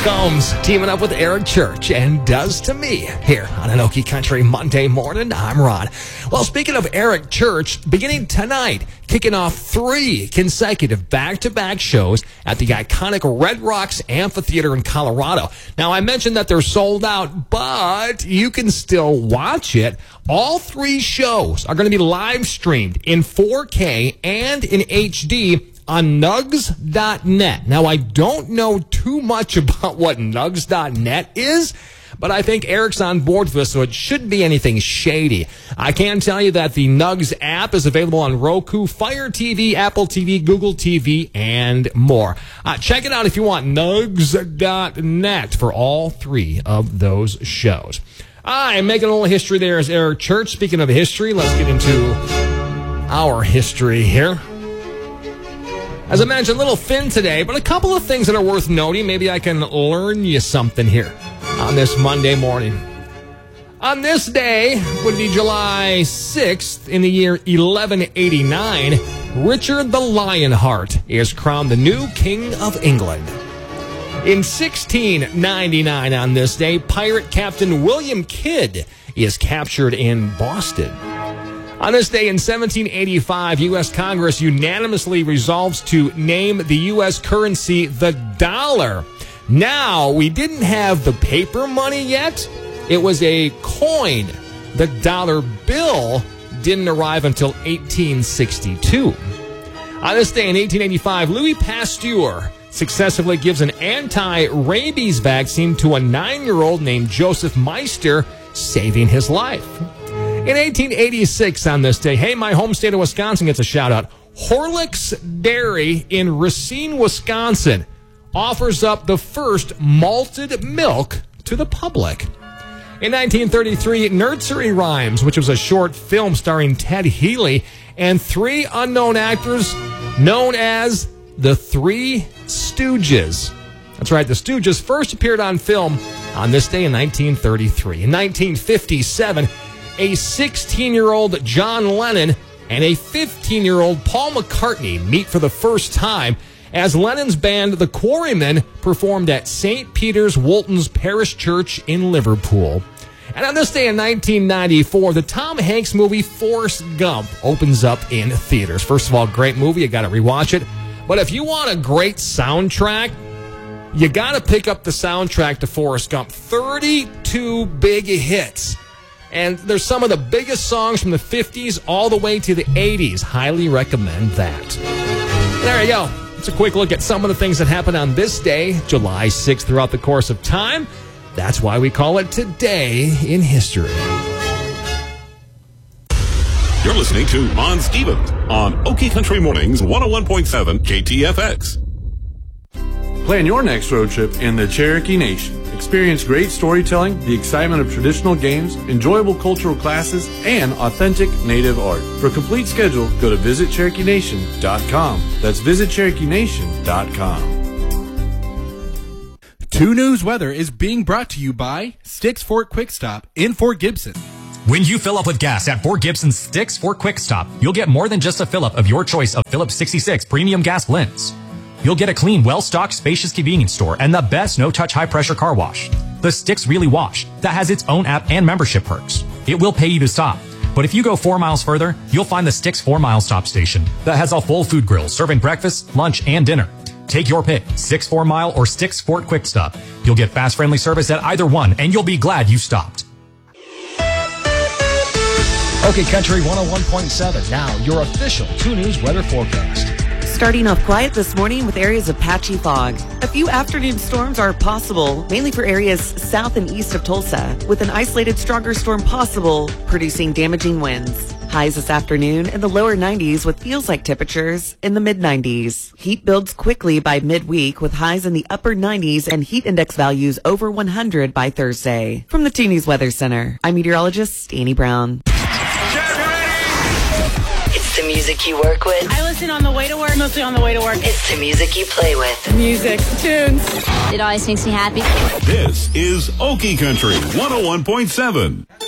Combs teaming up with Eric Church and Does to Me here on an Okie Country Monday morning. I'm Ron. Well, speaking of Eric Church, beginning tonight, kicking off 3 consecutive back-to-back shows at the iconic Red Rocks Amphitheater in Colorado. Now, I mentioned that they're sold out, but you can still watch it. All 3 shows are going to be live streamed in 4K and in HD on nugs.net. Now, I don't know too much about what nugs.net is, but I think Eric's on board for this, so it shouldn't be anything shady. I can tell you that the Nugs app is available on Roku, Fire TV, Apple TV, Google TV, and more. Check it out if you want, nugs.net, for all 3 of those shows. I'm making a little history there as Eric Church. Speaking of history, let's get into our history here. As I mentioned, a little thin today, but a couple of things that are worth noting. Maybe I can learn you something here on this Monday morning. On this day would be July 6th in the year 1189. Richard the Lionheart is crowned the new King of England. In 1699 on this day, pirate Captain William Kidd is captured in Boston. On this day in 1785, U.S. Congress unanimously resolves to name the U.S. currency the dollar. Now, we didn't have the paper money yet. It was a coin. The dollar bill didn't arrive until 1862. On this day in 1885, Louis Pasteur successfully gives an anti-rabies vaccine to a 9-year-old named Joseph Meister, saving his life. In 1886 on this day, hey, my home state of Wisconsin gets a shout-out. Horlicks Dairy in Racine, Wisconsin offers up the first malted milk to the public. In 1933, Nursery Rhymes, which was a short film starring Ted Healy and 3 unknown actors known as the Three Stooges. That's right, the Stooges first appeared on film on this day in 1933. In 1957, a 16-year-old John Lennon and a 15-year-old Paul McCartney meet for the first time as Lennon's band, The Quarrymen, performed at St. Peter's Woolton's Parish Church in Liverpool. And on this day in 1994, the Tom Hanks movie Forrest Gump opens up in theaters. First of all, great movie. You got to rewatch it. But if you want a great soundtrack, you got to pick up the soundtrack to Forrest Gump. 32 big hits. And there's some of the biggest songs from the 50s all the way to the 80s. Highly recommend that. There you go. It's a quick look at some of the things that happened on this day, July 6th, throughout the course of time. That's why we call it Today in History. You're listening to Ron Stevens on Okie Country Mornings 101.7 KTFX. Plan your next road trip in the Cherokee Nation. Experience great storytelling, the excitement of traditional games, enjoyable cultural classes, and authentic native art. For a complete schedule, go to visitcherokeenation.com. That's visitcherokeenation.com. 2 News Weather is being brought to you by Sticks Fort Quick Stop in Fort Gibson. When you fill up with gas at Fort Gibson's Sticks Fort Quick Stop, you'll get more than just a fill-up of your choice of Phillips 66 premium gas blends. You'll get a clean, well-stocked, spacious convenience store and the best no-touch high-pressure car wash. The Sticks Really Wash, that has its own app and membership perks. It will pay you to stop. But if you go 4 miles further, you'll find the Sticks 4 Mile Stop Station that has a full food grill serving breakfast, lunch, and dinner. Take your pick, Sticks 4 Mile or Sticks Fort Quick Stop. You'll get fast, friendly service at either one, and you'll be glad you stopped. Okay, Country 101.7. Now, your official 2 News weather forecast. Starting off quiet this morning with areas of patchy fog. A few afternoon storms are possible, mainly for areas south and east of Tulsa, with an isolated stronger storm possible, producing damaging winds. Highs this afternoon in the lower 90s with feels-like temperatures in the mid-90s. Heat builds quickly by midweek with highs in the upper 90s and heat index values over 100 by Thursday. From the 2 News Weather Center, I'm meteorologist Annie Brown. It's the music you work with. I listen on the way to work, mostly on the way to work. It's the music you play with. Music, tunes. It always makes me happy. This is Okie Country 101.7.